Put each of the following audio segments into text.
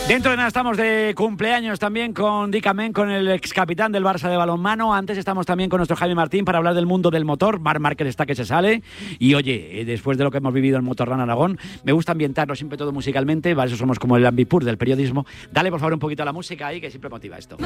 Dentro de nada estamos de cumpleaños también con Dick Amen, con el ex capitán del Barça de balonmano. Antes estamos también con nuestro Jaime Martín para hablar del mundo del motor. Marc Márquez está que se sale. Y oye, después de lo que hemos vivido en Motorland Aragón, me gusta ambientarlo siempre todo musicalmente. Para eso somos como el Ambipur del periodismo. Dale por favor un poquito a la música ahí, que siempre motiva esto.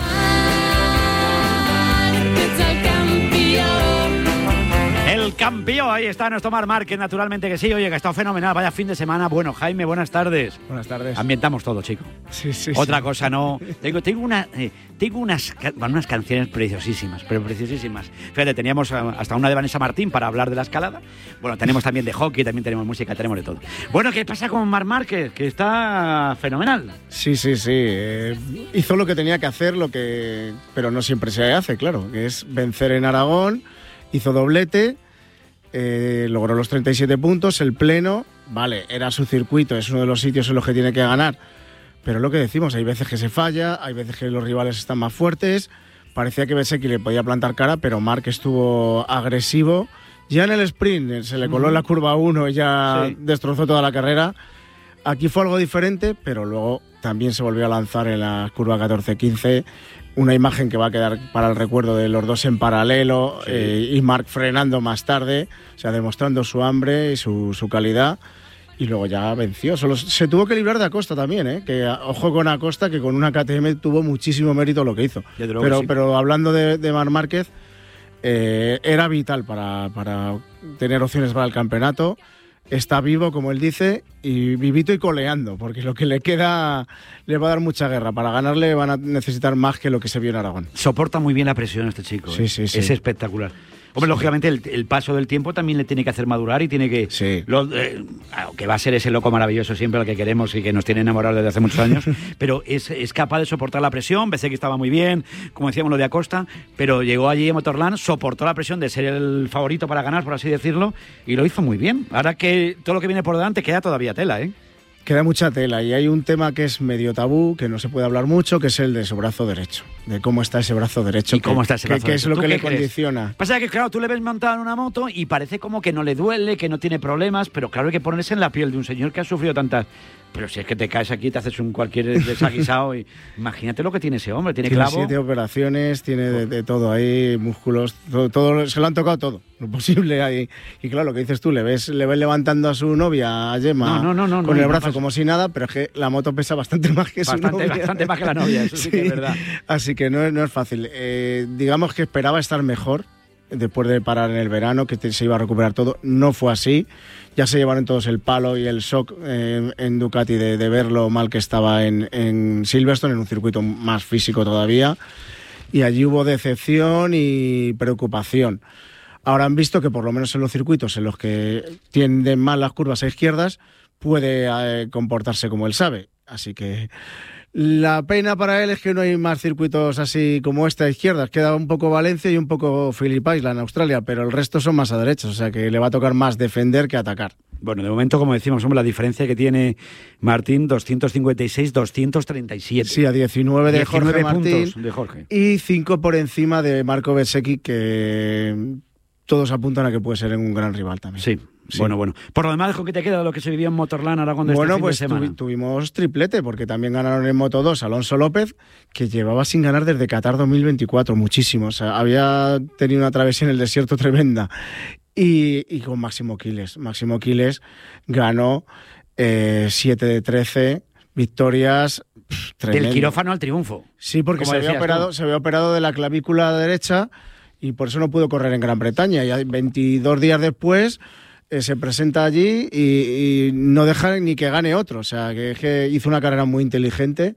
El campeón, ahí está nuestro Marc Márquez, naturalmente que sí. Oye, que ha estado fenomenal, vaya fin de semana. Bueno, Jaime, buenas tardes. Buenas tardes. Ambientamos todo, chico. Sí. Otra cosa no. Tengo unas canciones preciosísimas, pero preciosísimas. Fíjate, teníamos hasta una de Vanessa Martín para hablar de la escalada. Bueno, tenemos también de hockey, también tenemos música, tenemos de todo. Bueno, ¿qué pasa con Marc Márquez? Que está fenomenal. Sí. Hizo lo que tenía que hacer, pero no siempre se hace, claro, que es vencer en Aragón. Hizo doblete, logró los 37 puntos, el pleno, vale, era su circuito, es uno de los sitios en los que tiene que ganar, pero lo que decimos, hay veces que se falla, hay veces que los rivales están más fuertes, parecía que Bezzecchi le podía plantar cara, pero Marc estuvo agresivo, ya en el sprint se le coló en la curva 1 y ya destrozó toda la carrera. Aquí fue algo diferente, pero luego también se volvió a lanzar en la curva 14-15, una imagen que va a quedar para el recuerdo de los dos en paralelo, y Marc frenando más tarde, o sea, demostrando su hambre y su calidad, y luego ya venció. Solo se tuvo que librar de Acosta también, que ojo con Acosta, que con una KTM tuvo muchísimo mérito lo que hizo. Pero hablando de Marc Márquez, era vital para tener opciones para el campeonato. Está vivo, como él dice, y vivito y coleando, porque lo que le queda le va a dar mucha guerra. Para ganarle van a necesitar más que lo que se vio en Aragón. Soporta muy bien la presión este chico. Sí. Es espectacular. Hombre, lógicamente el paso del tiempo también le tiene que hacer madurar y tiene que... Sí. Que va a ser ese loco maravilloso siempre al que queremos y que nos tiene enamorados desde hace muchos años, pero es capaz de soportar la presión. Pensé que estaba muy bien, como decíamos lo de Acosta, pero llegó allí a Motorland, soportó la presión de ser el favorito para ganar, por así decirlo, y lo hizo muy bien. Ahora que todo lo que viene por delante queda todavía tela, Queda mucha tela y hay un tema que es medio tabú, que no se puede hablar mucho, que es el de su brazo derecho, de cómo está ese brazo derecho. ¿Y cómo está ese brazo derecho? ¿Qué es lo que le condiciona? Pasa que, claro, tú le ves montado en una moto y parece como que no le duele, que no tiene problemas, pero claro, hay que ponerse en la piel de un señor que ha sufrido tantas... Pero si es que te caes aquí, te haces cualquier desaguisado y imagínate lo que tiene ese hombre. Tiene clavo. 7 operaciones, tiene de todo ahí, músculos, todo, se lo han tocado todo, lo posible ahí. Y claro, lo que dices tú, le ves levantando a su novia, a Gemma, con el brazo como si nada, pero es que la moto pesa bastante más que su novia. Bastante más que la novia, eso sí que es verdad. Así que no es fácil. Digamos que esperaba estar mejor después de parar en el verano, que se iba a recuperar todo. No fue así. Ya se llevaron todos el palo y el shock en Ducati de ver lo mal que estaba en Silverstone, en un circuito más físico todavía. Y allí hubo decepción y preocupación. Ahora han visto que por lo menos en los circuitos en los que tienden más las curvas a izquierdas, puede comportarse como él sabe. Así que la pena para él es que no hay más circuitos así como este a izquierdas. Queda un poco Valencia y un poco Phillip Island, Australia, pero el resto son más a derechas, o sea que le va a tocar más defender que atacar. Bueno, de momento, como decimos, la diferencia que tiene Martín, 256-237. Sí, a 19 de Jorge Martín de Jorge. Y 5 por encima de Marco Bezzecchi, que todos apuntan a que puede ser un gran rival también. Sí. Bueno. Por lo demás, ¿con qué te queda de lo que se vivió en Motorland Aragón de este fin de semana? Pues tuvimos triplete, porque también ganaron en Moto 2 Alonso López, que llevaba sin ganar desde Qatar 2024, muchísimo. O sea, había tenido una travesía en el desierto tremenda. Y con Máximo Quiles. Máximo Quiles ganó 7 de 13 victorias. Tremendo. Del quirófano al triunfo. Sí, porque se había operado de la clavícula derecha y por eso no pudo correr en Gran Bretaña. Y 22 días después se presenta allí y no deja ni que gane otro. O sea, que hizo una carrera muy inteligente,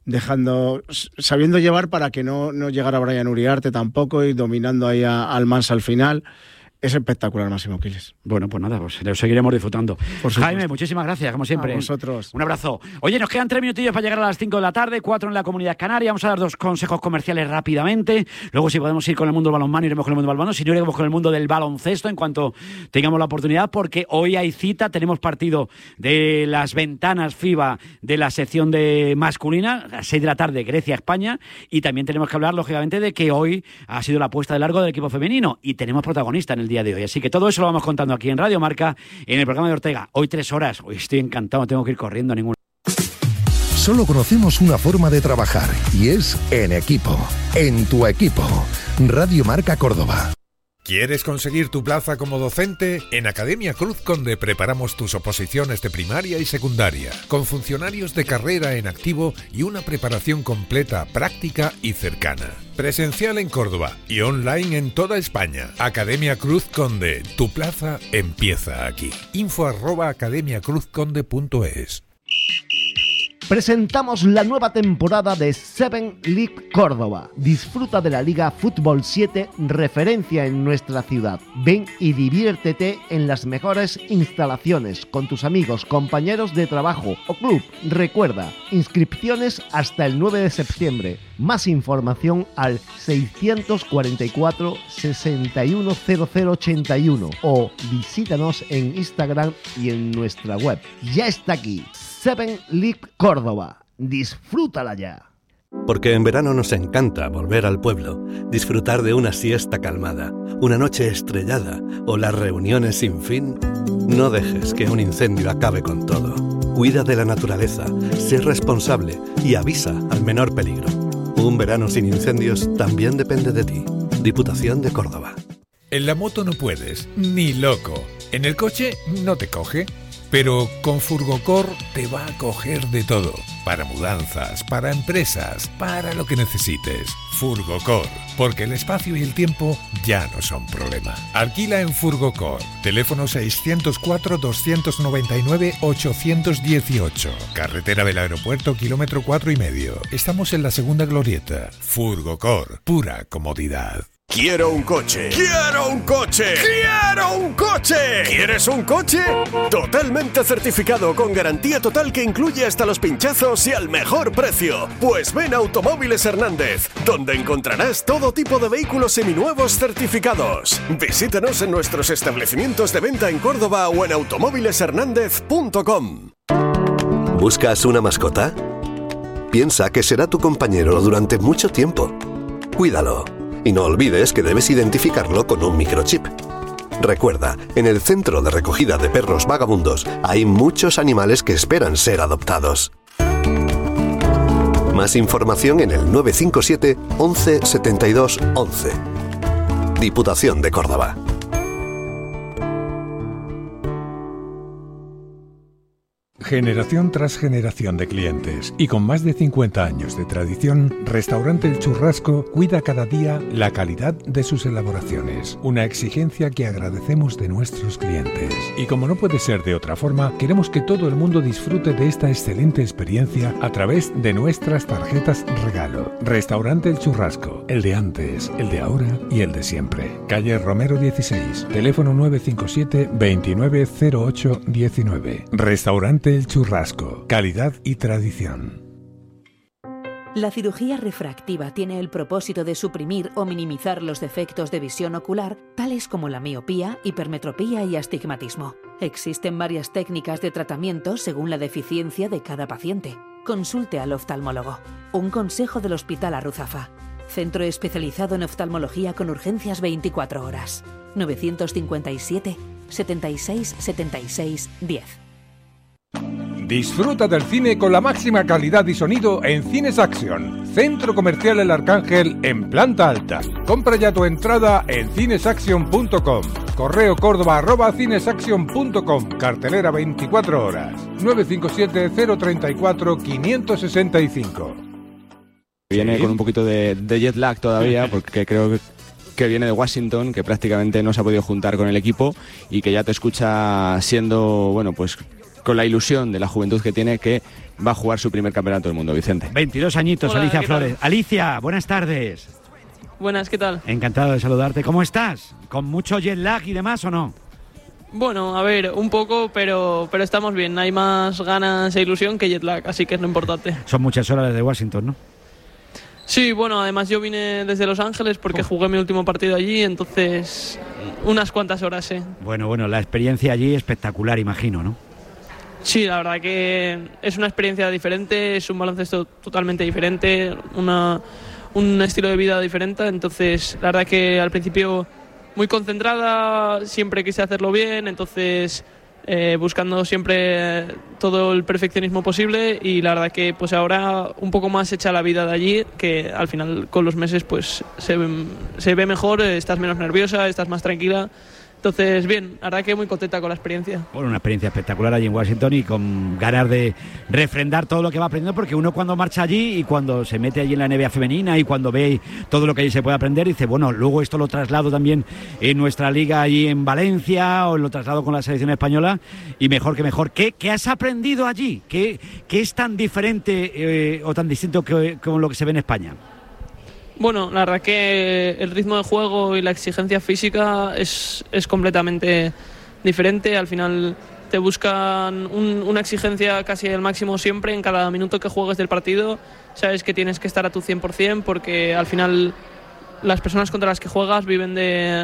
sabiendo llevar para que no llegara Brian Uriarte tampoco y dominando ahí al Mansa al final. Es espectacular, Máximo Quiles. Bueno, pues nada, pues lo seguiremos disfrutando. Jaime, muchísimas gracias, como siempre. A vosotros. Un abrazo. Oye, nos quedan 3 minutillos para llegar a las 5 de la tarde, 4 en la Comunidad Canaria. Vamos a dar 2 consejos comerciales rápidamente. Luego, si podemos ir con el mundo del balonmano, iremos con el mundo del balonmano. Si no, iremos con el mundo del baloncesto en cuanto tengamos la oportunidad, porque hoy hay cita. Tenemos partido de las ventanas FIBA de la sección de masculina, a las 6 de la tarde, Grecia-España. Y también tenemos que hablar, lógicamente, de que hoy ha sido la puesta de largo del equipo femenino y tenemos protagonista en el día de hoy. Así que todo eso lo vamos contando aquí en Radio Marca, en el programa de Ortega. Hoy 3 horas. Hoy estoy encantado, no tengo que ir corriendo a ningún... solo conocemos una forma de trabajar y es en equipo. En tu equipo. Radio Marca Córdoba. ¿Quieres conseguir tu plaza como docente? En Academia Cruz Conde preparamos tus oposiciones de primaria y secundaria, con funcionarios de carrera en activo y una preparación completa, práctica y cercana. Presencial en Córdoba y online en toda España. Academia Cruz Conde, tu plaza empieza aquí. info@academiacruzconde.es. Presentamos la nueva temporada de 7 League Córdoba. Disfruta de la Liga Fútbol 7, referencia en nuestra ciudad. Ven y diviértete en las mejores instalaciones con tus amigos, compañeros de trabajo o club. Recuerda, inscripciones hasta el 9 de septiembre. Más información al 644 610081 o visítanos en Instagram y en nuestra web. Ya está aquí. 7 League Córdoba. Disfrútala ya. Porque en verano nos encanta volver al pueblo, disfrutar de una siesta calmada, una noche estrellada o las reuniones sin fin. No dejes que un incendio acabe con todo. Cuida de la naturaleza, sé responsable y avisa al menor peligro. Un verano sin incendios también depende de ti. Diputación de Córdoba. En la moto no puedes, ni loco. En el coche no te coge. Pero con Furgocor te va a coger de todo. Para mudanzas, para empresas, para lo que necesites. Furgocor, porque el espacio y el tiempo ya no son problema. Alquila en Furgocor. Teléfono 604-299-818. Carretera del Aeropuerto, kilómetro 4,5. Estamos en la segunda glorieta. Furgocor, pura comodidad. ¡Quiero un coche! ¡Quiero un coche! ¡Quiero un coche! ¿Quieres un coche? Totalmente certificado, con garantía total que incluye hasta los pinchazos y al mejor precio. Pues ven a Automóviles Hernández, donde encontrarás todo tipo de vehículos seminuevos certificados. Visítanos en nuestros establecimientos de venta en Córdoba o en automóvileshernandez.com. ¿Buscas una mascota? Piensa que será tu compañero durante mucho tiempo. Cuídalo. Y no olvides que debes identificarlo con un microchip. Recuerda, en el centro de recogida de perros vagabundos hay muchos animales que esperan ser adoptados. Más información en el 957 11 72 11. Diputación de Córdoba. Generación tras generación de clientes y con más de 50 años de tradición, Restaurante El Churrasco cuida cada día la calidad de sus elaboraciones, una exigencia que agradecemos de nuestros clientes. Y como no puede ser de otra forma, queremos que todo el mundo disfrute de esta excelente experiencia a través de nuestras tarjetas regalo. Restaurante El Churrasco, el de antes, el de ahora y el de siempre. Calle Romero 16, teléfono 957 2908 19. Restaurante El Churrasco, calidad y tradición. La cirugía refractiva tiene el propósito de suprimir o minimizar los defectos de visión ocular, tales como la miopía, hipermetropía y astigmatismo. Existen varias técnicas de tratamiento según la deficiencia de cada paciente. Consulte al oftalmólogo. Un consejo del Hospital Arruzafa. Centro especializado en oftalmología con urgencias 24 horas. 957 76 76 10. Disfruta del cine con la máxima calidad y sonido en Cines Action, Centro Comercial El Arcángel en planta alta. Compra ya tu entrada en cinesaction.com. Correo córdoba@cinesaction.com. Cartelera 24 horas. 957 034 565. Viene con un poquito de jet lag todavía, porque creo que viene de Washington, que prácticamente no se ha podido juntar con el equipo y que ya te escucha siendo, bueno, pues con la ilusión de la juventud que tiene, que va a jugar su primer campeonato del mundo. Vicente. 22 añitos. Hola, Alicia Flores. Alicia, buenas tardes. Buenas, ¿qué tal? Encantado de saludarte. ¿Cómo estás? ¿Con mucho jet lag y demás o no? Bueno, a ver, un poco, pero estamos bien. Hay más ganas e ilusión que jet lag, así que es lo importante. Son muchas horas desde Washington, ¿no? Sí, bueno, además yo vine desde Los Ángeles porque jugué mi último partido allí, entonces unas cuantas horas, sí. Bueno, la experiencia allí espectacular, imagino, ¿no? Sí, la verdad que es una experiencia diferente, es un baloncesto totalmente diferente, un estilo de vida diferente, entonces la verdad que al principio muy concentrada, siempre quise hacerlo bien, entonces buscando siempre todo el perfeccionismo posible, y la verdad que pues ahora un poco más hecha la vida de allí, que al final con los meses pues se ve mejor, estás menos nerviosa, estás más tranquila. Entonces, bien, la verdad que muy contenta con la experiencia. Bueno, una experiencia espectacular allí en Washington y con ganas de refrendar todo lo que va aprendiendo, porque uno cuando marcha allí y cuando se mete allí en la NBA femenina y cuando ve todo lo que allí se puede aprender, dice, bueno, luego esto lo traslado también en nuestra liga allí en Valencia o lo traslado con la selección española y mejor que mejor. ¿Qué has aprendido allí? ¿Qué es tan diferente o tan distinto con lo que se ve en España? Bueno, la verdad que el ritmo de juego y la exigencia física es completamente diferente. Al final te buscan una exigencia casi al máximo siempre en cada minuto que juegues del partido. Sabes que tienes que estar a tu 100% porque al final las personas contra las que juegas viven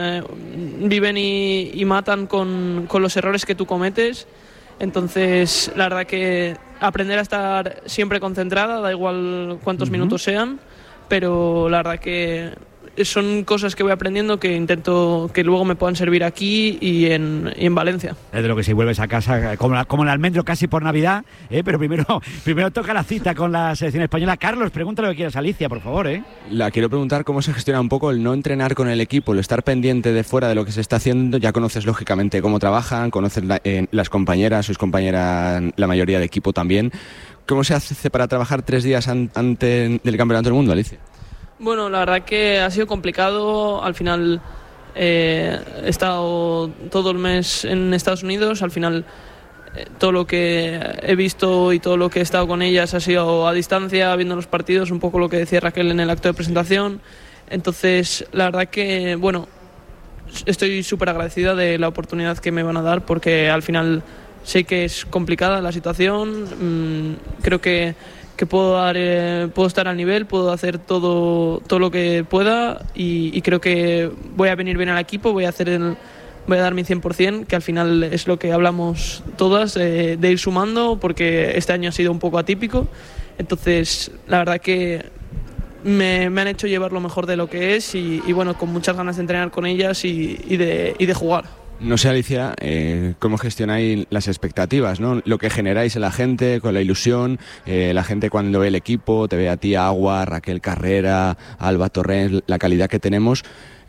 y matan con los errores que tú cometes. Entonces, la verdad que aprender a estar siempre concentrada, da igual cuántos minutos sean, pero la verdad que son cosas que voy aprendiendo que intento que luego me puedan servir aquí y en Valencia. Es de lo que si vuelves a casa como el almendro casi por Navidad, pero primero toca la cita con la selección española. Carlos, pregúntale lo que quieras a Alicia, por favor. La quiero preguntar cómo se gestiona un poco el no entrenar con el equipo, el estar pendiente de fuera de lo que se está haciendo. Ya conoces lógicamente cómo trabajan, conoces las compañeras, sus compañeras, la mayoría de equipo también. ¿Cómo se hace para trabajar 3 días antes del Campeonato del Mundo, Alicia? Bueno, la verdad que ha sido complicado. Al final he estado todo el mes en Estados Unidos. Al final todo lo que he visto y todo lo que he estado con ellas ha sido a distancia, viendo los partidos, un poco lo que decía Raquel en el acto de presentación. Entonces, la verdad que, bueno, estoy súper agradecida de la oportunidad que me van a dar, porque al final sé que es complicada la situación. Creo que puedo estar al nivel, puedo hacer todo lo que pueda y creo que voy a venir bien al equipo, voy a dar mi 100%, que al final es lo que hablamos todas, de ir sumando, porque este año ha sido un poco atípico. Entonces, la verdad que me han hecho llevar lo mejor de lo que es y bueno, con muchas ganas de entrenar con ellas y de jugar. No sé, Alicia, cómo gestionáis las expectativas, ¿no? Lo que generáis en la gente, con la ilusión, la gente cuando ve el equipo, te ve a ti, Agua, Raquel Carrera, Alba Torrens, la calidad que tenemos.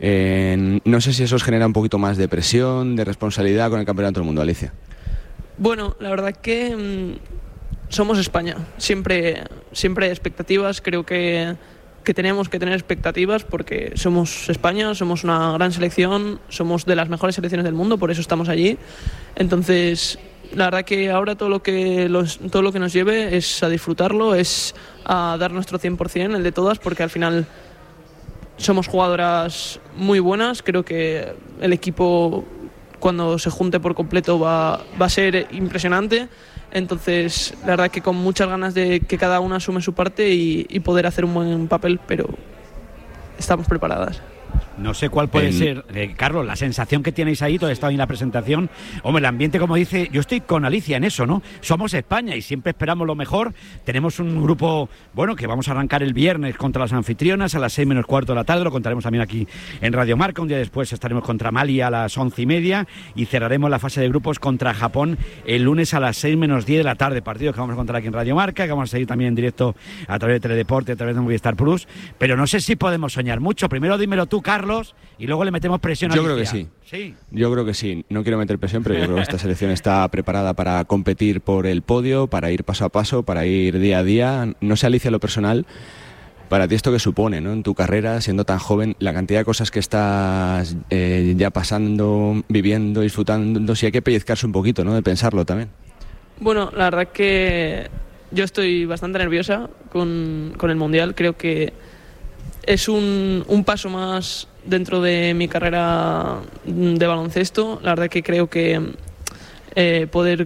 No sé si eso os genera un poquito más de presión, de responsabilidad con el Campeonato del Mundo, Alicia. Bueno, la verdad que somos España. Siempre hay expectativas. Creo que tenemos que tener expectativas porque somos España, somos una gran selección, somos de las mejores selecciones del mundo, por eso estamos allí. Entonces, la verdad que ahora todo lo que nos lleve es a disfrutarlo, es a dar nuestro 100%, el de todas, porque al final somos jugadoras muy buenas. Creo que el equipo, cuando se junte por completo, va a ser impresionante. Entonces, la verdad que con muchas ganas de que cada una asume su parte y poder hacer un buen papel, pero estamos preparadas. No sé cuál puede ser, Carlos, la sensación que tenéis ahí, todo estado en la presentación. Hombre, el ambiente, como dice, yo estoy con Alicia en eso, ¿no? Somos España y siempre esperamos lo mejor. Tenemos un grupo, bueno, que vamos a arrancar el viernes contra las anfitrionas a las 6 menos cuarto de la tarde. Lo contaremos también aquí en Radio Marca. Un día después estaremos contra Mali a las 11:30 y cerraremos la fase de grupos contra Japón el lunes a las 6 menos 10 de la tarde. Partidos que vamos a contar aquí en Radio Marca, que vamos a seguir también en directo a través de Teledeporte, a través de Movistar Plus. Pero no sé si podemos soñar mucho. Primero dímelo tú, Carlos, y luego le metemos presión a Alicia. Yo creo que sí. ¿Sí? Yo creo que sí. No quiero meter presión, pero yo creo que esta selección está preparada para competir por el podio, para ir paso a paso, para ir día a día. No sé, Alicia, lo personal, para ti esto que supone, ¿no? En tu carrera, siendo tan joven, la cantidad de cosas que estás ya pasando, viviendo, disfrutando, si hay que pellizcarse un poquito, ¿no? De pensarlo también. Bueno, la verdad que yo estoy bastante nerviosa con el Mundial. Creo que es un paso más dentro de mi carrera de baloncesto. La verdad que creo que poder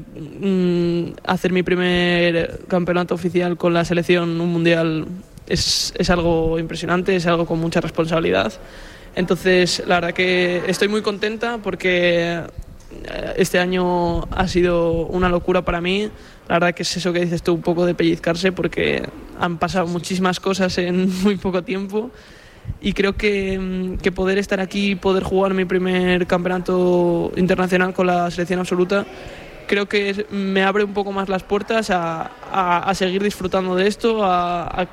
hacer mi primer campeonato oficial con la selección, un mundial, es algo impresionante, es algo con mucha responsabilidad. Entonces, la verdad que estoy muy contenta porque este año ha sido una locura para mí. La verdad que es eso que dices tú, un poco de pellizcarse, porque han pasado muchísimas cosas en muy poco tiempo y creo que poder estar aquí, poder jugar mi primer campeonato internacional con la selección absoluta creo que me abre un poco más las puertas a seguir disfrutando de esto, a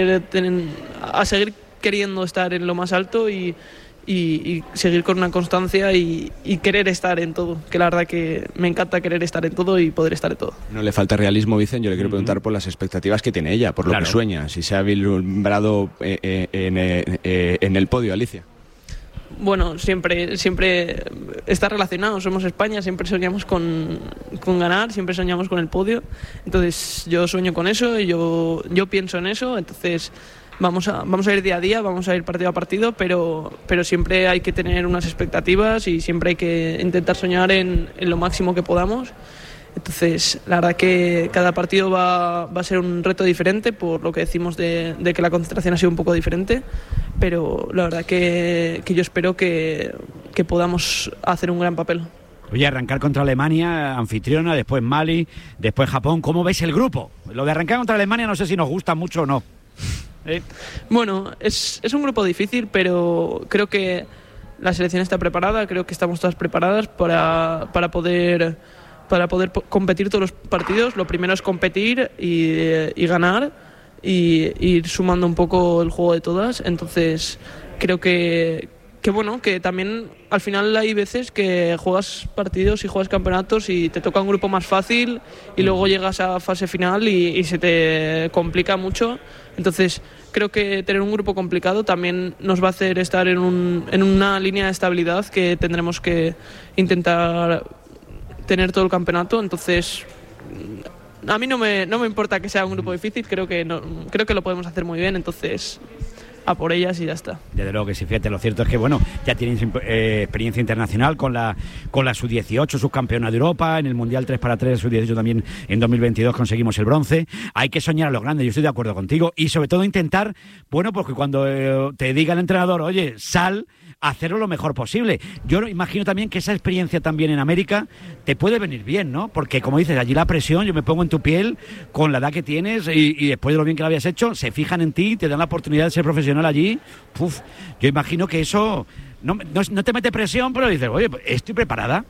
seguir queriendo estar en lo más alto y seguir con una constancia y querer estar en todo, que la verdad que me encanta querer estar en todo y poder estar en todo. No le falta realismo, Vicen. Yo le quiero preguntar por las expectativas que tiene ella, por lo que sueña, si se ha vislumbrado en el podio, Alicia. Bueno, siempre está relacionado, somos España, siempre soñamos con ganar, siempre soñamos con el podio, entonces yo sueño con eso y yo pienso en eso, entonces vamos a ir día a día, vamos a ir partido a partido, pero siempre hay que tener unas expectativas y siempre hay que intentar soñar en lo máximo que podamos. Entonces, la verdad que cada partido va a ser un reto diferente, por lo que decimos de que la concentración ha sido un poco diferente, pero la verdad que yo espero que podamos hacer un gran papel. Oye, arrancar contra Alemania, anfitriona, después Mali, después Japón. ¿Cómo veis el grupo? Lo de arrancar contra Alemania no sé si nos gusta mucho o no. Bueno, es un grupo difícil, pero creo que la selección está preparada, creo que estamos todas preparadas para poder competir todos los partidos. Lo primero es competir y ganar y ir sumando un poco el juego de todas. Entonces creo que bueno, que también al final hay veces que juegas partidos y juegas campeonatos y te toca un grupo más fácil y luego llegas a fase final y se te complica mucho. Entonces creo que tener un grupo complicado también nos va a hacer estar en una línea de estabilidad que tendremos que intentar tener todo el campeonato. Entonces a mí no me importa que sea un grupo difícil, creo que lo podemos hacer muy bien, entonces a por ellas y ya está. Desde luego que sí, fíjate, lo cierto es que bueno, ya tienes experiencia internacional con la Sub-18, subcampeona de Europa, en el Mundial 3x3 Sub-18 también en 2022 conseguimos el bronce. Hay que soñar a lo grande, yo estoy de acuerdo contigo, y sobre todo intentar, bueno, porque cuando te diga el entrenador, oye, sal, hacerlo lo mejor posible. Yo imagino también que esa experiencia también en América te puede venir bien, ¿no? Porque como dices, allí la presión, yo me pongo en tu piel con la edad que tienes y después de lo bien que lo habías hecho, se fijan en ti, te dan la oportunidad de ser profesional allí. Uf, yo imagino que eso no te mete presión, pero dices, oye, estoy preparada.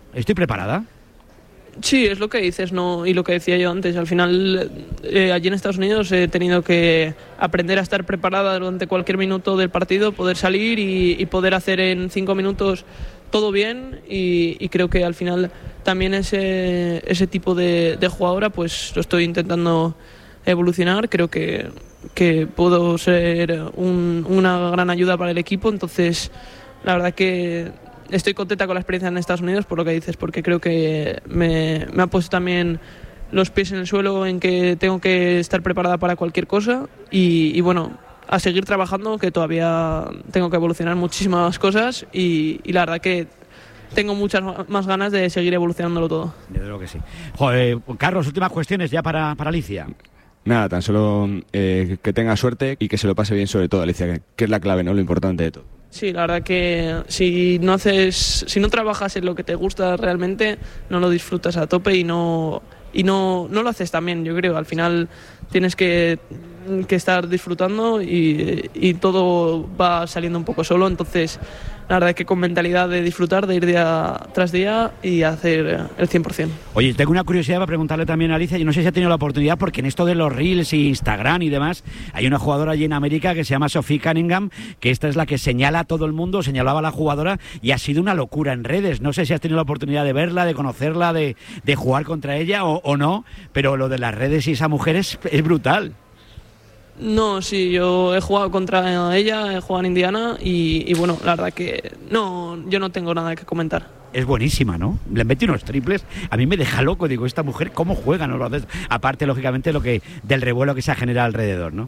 Sí, es lo que dices, ¿no? Y lo que decía yo antes, al final allí en Estados Unidos he tenido que aprender a estar preparada durante cualquier minuto del partido, poder salir y poder hacer en 5 minutos todo bien, y creo que al final también ese tipo de jugadora pues lo estoy intentando evolucionar. Creo que puedo ser una gran ayuda para el equipo, entonces la verdad que estoy contenta con la experiencia en Estados Unidos, por lo que dices, porque creo que me ha puesto también los pies en el suelo en que tengo que estar preparada para cualquier cosa y bueno, a seguir trabajando, que todavía tengo que evolucionar muchísimas cosas y la verdad que tengo muchas más ganas de seguir evolucionándolo todo. Desde luego que sí. Joder, Carlos, últimas cuestiones ya para Alicia. Nada, tan solo que tenga suerte y que se lo pase bien, sobre todo, Alicia, que es la clave, ¿no? Lo importante de todo. Sí, la verdad que si no trabajas en lo que te gusta realmente, no lo disfrutas a tope y no lo haces tan bien, yo creo. Al final tienes que estar disfrutando y todo va saliendo un poco solo, entonces la verdad que con mentalidad de disfrutar, de ir día tras día y hacer el 100%. Oye, tengo una curiosidad para preguntarle también a Alicia, yo no sé si ha tenido la oportunidad, porque en esto de los Reels y Instagram y demás, hay una jugadora allí en América que se llama Sophie Cunningham, que esta es la que señala a todo el mundo, señalaba a la jugadora, y ha sido una locura en redes. No sé si has tenido la oportunidad de verla, de conocerla, de jugar contra ella o no, pero lo de las redes y esa mujer es brutal. No, sí, yo he jugado contra ella, he jugado en Indiana y bueno, la verdad que yo no tengo nada que comentar. Es buenísima, ¿no? Le mete unos triples, a mí me deja loco, digo, esta mujer, ¿cómo juega? ¿No? Aparte, lógicamente, del revuelo que se ha generado alrededor, ¿no?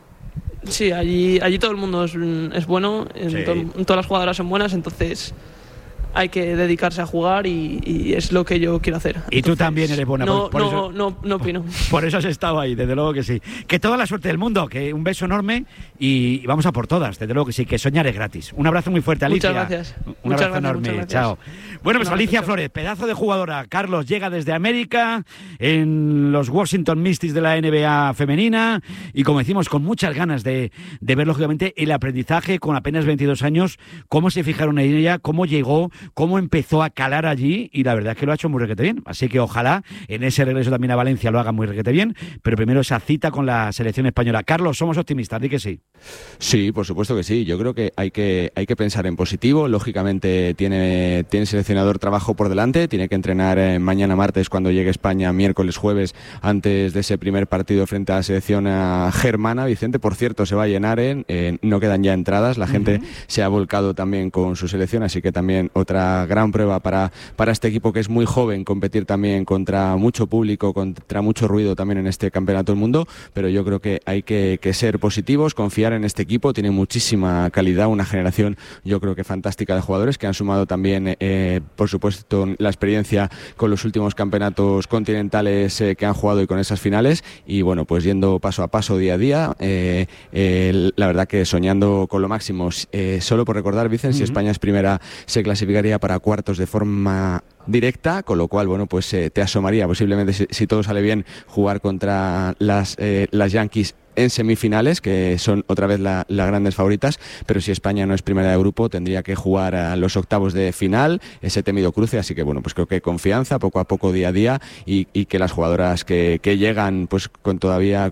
Sí, allí todo el mundo es bueno, Sí. Todas las jugadoras son buenas, entonces hay que dedicarse a jugar y es lo que yo quiero hacer. Y tú también eres buena. No opino. Por eso has estado ahí, desde luego que sí. Que toda la suerte del mundo, que un beso enorme y vamos a por todas, desde luego que sí, que soñar es gratis. Un abrazo muy fuerte, Alicia. Muchas gracias. Un abrazo enorme, chao. Bueno, pues Alicia Flores, pedazo de jugadora. Carlos llega desde América, en los Washington Mystics de la NBA femenina, y como decimos, con muchas ganas de ver, lógicamente, el aprendizaje con apenas 22 años, cómo se fijaron en ella, cómo llegó, cómo empezó a calar allí y la verdad es que lo ha hecho muy requete bien. Así que ojalá en ese regreso también a Valencia lo haga muy requete bien, pero primero esa cita con la selección española. Carlos, somos optimistas, di que sí. Sí, por supuesto que sí. Yo creo que hay que pensar en positivo. Lógicamente tiene el seleccionador trabajo por delante, tiene que entrenar mañana martes cuando llegue a España, miércoles, jueves, antes de ese primer partido frente a la selección germana. Vicente, por cierto, se va a llenar, no quedan ya entradas, la gente se ha volcado también con su selección, así que también otra gran prueba para este equipo que es muy joven, competir también contra mucho público, contra mucho ruido también en este campeonato del mundo, pero yo creo que hay que ser positivos, confiar en este equipo, tiene muchísima calidad, una generación yo creo que fantástica de jugadores que han sumado también, por supuesto, la experiencia con los últimos campeonatos continentales que han jugado y con esas finales, y bueno, pues yendo paso a paso, día a día, la verdad que soñando con lo máximo. Solo por recordar, Vicen, si España es primera se clasificaría para cuartos de forma directa, con lo cual, bueno, pues te asomaría posiblemente, si todo sale bien, jugar contra las Yankees en semifinales, que son otra vez las grandes favoritas, pero si España no es primera de grupo tendría que jugar a los octavos de final, ese temido cruce, así que bueno, pues creo que confianza, poco a poco, día a día, y que las jugadoras que llegan pues con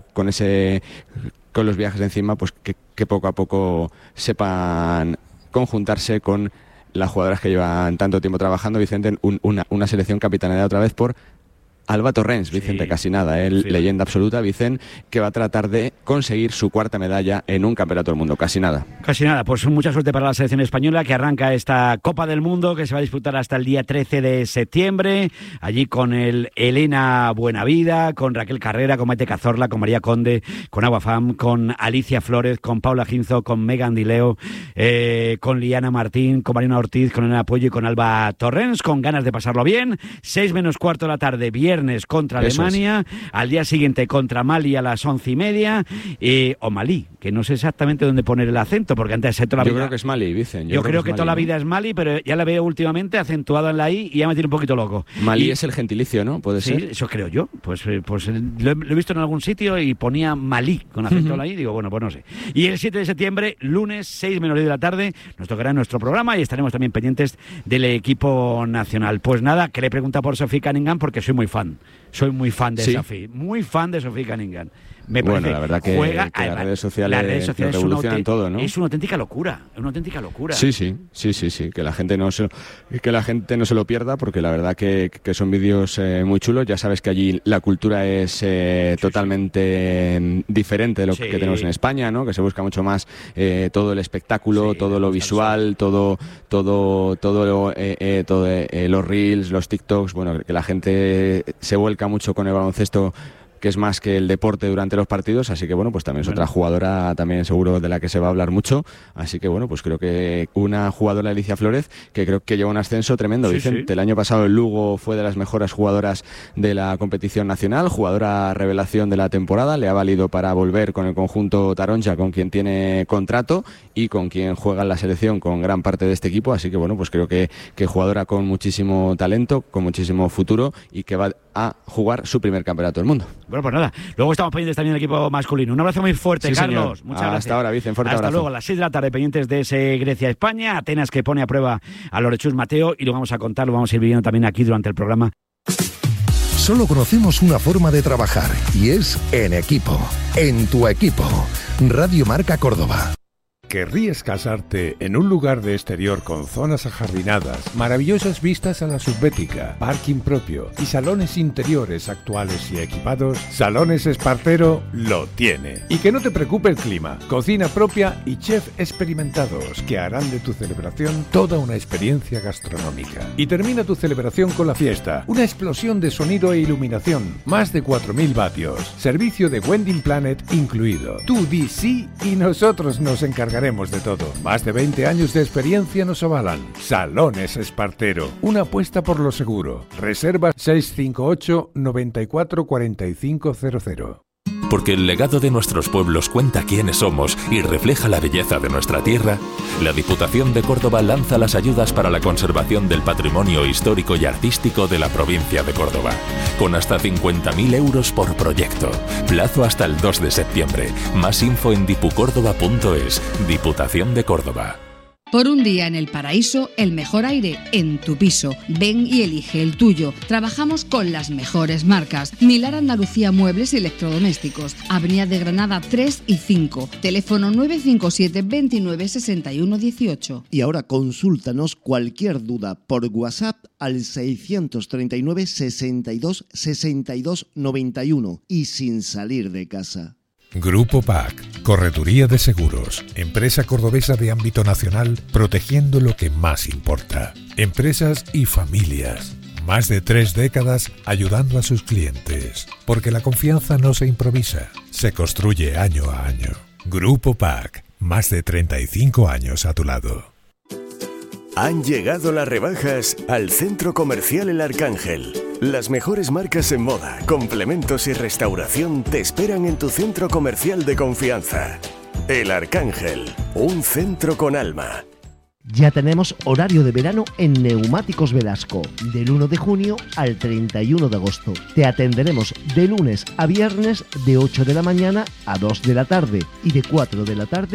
los viajes encima, pues que poco a poco sepan conjuntarse con las jugadoras que llevan tanto tiempo trabajando, Vicente, una selección capitaneada otra vez por Alba Torrens, Vicente, casi nada, leyenda absoluta, Vicente, que va a tratar de conseguir su cuarta medalla en un campeonato del mundo, casi nada. Casi nada, pues mucha suerte para la selección española que arranca esta Copa del Mundo que se va a disputar hasta el día 13 de septiembre, allí con el Elena Buenavida, con Raquel Carrera, con Maite Cazorla, con María Conde, con Agua Fam, con Alicia Flores, con Paula Ginzo, con Megan Dileo, con Liana Martín, con Mariana Ortiz, con Elena Puello y con Alba Torrens, con ganas de pasarlo bien. 6 menos cuarto de la tarde, viernes contra Alemania, al día siguiente contra Mali a las 11:30, o Malí, que no sé exactamente dónde poner el acento, porque antes toda la vida... Yo creo que es Mali, Vicen. Yo creo que toda la vida es Mali, pero ya la veo últimamente acentuada en la I y ya me tiene un poquito loco. Mali es el gentilicio, ¿no? ¿Puede ser? Sí, eso creo yo. Pues lo he visto en algún sitio y ponía Malí con acento en la I, digo, bueno, pues no sé. Y el 7 de septiembre, lunes, 6 menos 10 de la tarde, nos tocará nuestro programa y estaremos también pendientes del equipo nacional. Pues nada, que le pregunta por Sophie Cunningham porque soy muy fan. Soy muy fan de Sophie, muy fan de Sophie Cunningham. Me parece, bueno, la verdad que las redes sociales revolucionan todo, ¿no? Es una auténtica locura, Sí, que la gente no se lo pierda, porque la verdad que son vídeos muy chulos. Ya sabes que allí la cultura es totalmente diferente de lo que tenemos en España, ¿no? Que se busca mucho más todo el espectáculo, todo lo visual, todo los reels, los TikToks, bueno, que la gente se vuelca mucho con el baloncesto, que es más que el deporte durante los partidos, así que bueno, pues también es otra jugadora, también seguro de la que se va a hablar mucho, así que bueno, pues creo que una jugadora, Alicia Flores, que creo que lleva un ascenso tremendo, Vicente. El año pasado el Lugo fue de las mejores jugadoras de la competición nacional, jugadora revelación de la temporada, le ha valido para volver con el conjunto Taronja, con quien tiene contrato y con quien juega en la selección con gran parte de este equipo, así que bueno, pues creo que jugadora con muchísimo talento, con muchísimo futuro y que va a jugar su primer campeonato del mundo. Bueno, pues nada, luego estamos pendientes también del equipo masculino. Un abrazo muy fuerte, Carlos. Muchas gracias. Hasta ahora, Vicen, fuerte abrazo. Hasta luego, a las 6 de la tarde, pendientes de ese Grecia-España. Atenas que pone a prueba a Lorechus Mateo y lo vamos a contar, lo vamos a ir viviendo también aquí durante el programa. Solo conocemos una forma de trabajar y es en equipo. En tu equipo. Radio Marca Córdoba. ¿Querrías casarte en un lugar de exterior con zonas ajardinadas, maravillosas vistas a la subbética, parking propio y salones interiores actuales y equipados? Salones Espartero lo tiene. Y que no te preocupe el clima, cocina propia y chef experimentados que harán de tu celebración toda una experiencia gastronómica. Y termina tu celebración con la fiesta, una explosión de sonido e iluminación, más de 4.000 vatios, servicio de Wedding Planet incluido. Tú di sí y nosotros nos encargaremos de todo. Más de 20 años de experiencia nos avalan. Salones Espartero, una apuesta por lo seguro. Reserva 658 94 4500. Porque el legado de nuestros pueblos cuenta quiénes somos y refleja la belleza de nuestra tierra, la Diputación de Córdoba lanza las ayudas para la conservación del patrimonio histórico y artístico de la provincia de Córdoba, con hasta 50.000 euros por proyecto. Plazo hasta el 2 de septiembre. Más info en dipucórdoba.es. Diputación de Córdoba. Por un día en el paraíso, el mejor aire en tu piso. Ven y elige el tuyo. Trabajamos con las mejores marcas. Milar Andalucía Muebles y Electrodomésticos. Avenida de Granada 3 y 5. Teléfono 957 29 61 18. Y ahora consúltanos cualquier duda por WhatsApp al 639 62 62 91 y sin salir de casa. Grupo PAC, Correduría de Seguros, empresa cordobesa de ámbito nacional, protegiendo lo que más importa. Empresas y familias. Más de 3 décadas ayudando a sus clientes. Porque la confianza no se improvisa, se construye año a año. Grupo PAC, más de 35 años a tu lado. Han llegado las rebajas al Centro Comercial El Arcángel. Las mejores marcas en moda, complementos y restauración te esperan en tu centro comercial de confianza. El Arcángel, un centro con alma. Ya tenemos horario de verano en Neumáticos Velasco, del 1 de junio al 31 de agosto. Te atenderemos de lunes a viernes de 8 de la mañana a 2 de la tarde y de 4 de la tarde